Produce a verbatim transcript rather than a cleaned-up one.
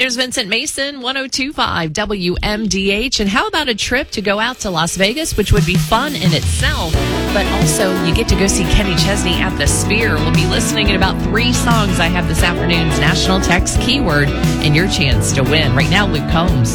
There's Vincent Mason, one oh two point five W M D H. And how about a trip to go out to Las Vegas, which would be fun in itself, but also you get to go see Kenny Chesney at the Sphere. We'll be listening in about three songs I have this afternoon's National Text Keyword and your chance to win. Right now, Luke Combs.